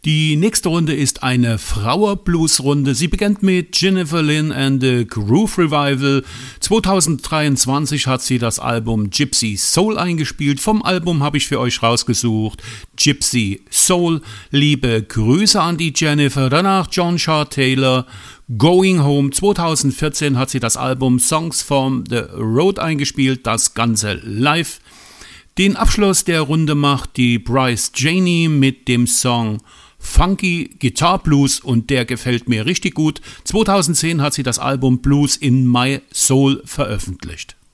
Die nächste Runde ist eine Frauer-Blues-Runde. Sie beginnt mit Jennifer Lynn and the Groove Revival. 2023 hat sie das Album Gypsy Soul eingespielt. Vom Album habe ich für euch rausgesucht Gypsy Soul. Liebe Grüße an die Jennifer. Danach John Shaw Taylor, Going Home. 2014 hat sie das Album Songs from the Road eingespielt, das Ganze live. Den Abschluss der Runde macht die Bryce Janey mit dem Song Funky Guitar Blues und der gefällt mir richtig gut. 2010 hat sie das Album Blues in My Soul veröffentlicht.